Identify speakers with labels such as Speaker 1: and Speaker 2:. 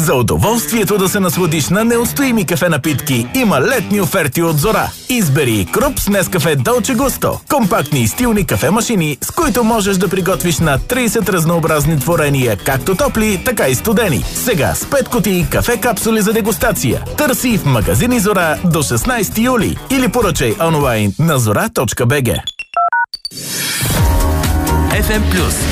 Speaker 1: За удоволствието да се насладиш на неустоими кафе напитки има летни оферти от Зора. Избери Крупс Нескафе Долче Густо. Компактни и стилни кафе машини, с които можеш да приготвиш на 30 разнообразни творения, както топли, така и студени. Сега с 5 кутии кафе капсули за дегустация. Търси в магазини Зора до 16 юли или поръчай онлайн на zora.bg.
Speaker 2: FM+.